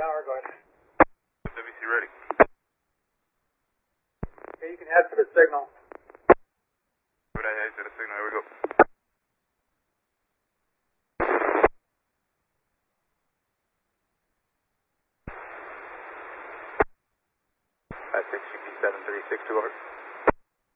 tower, go ahead. WC ready. Okay, you can head for the signal. Would I head to the signal? Here we go. Six 736 over.